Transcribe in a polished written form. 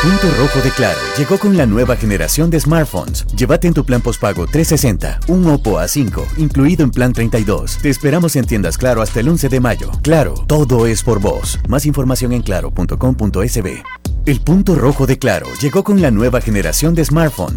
punto rojo de Claro llegó con la nueva generación de smartphones. Llévate en tu plan postpago 360 un Oppo A5, incluido en plan 32. Te esperamos en tiendas Claro hasta el 11 de mayo. Claro, todo es por vos. Más información en claro.com.sb. El punto rojo de Claro llegó con la nueva generación de smartphones.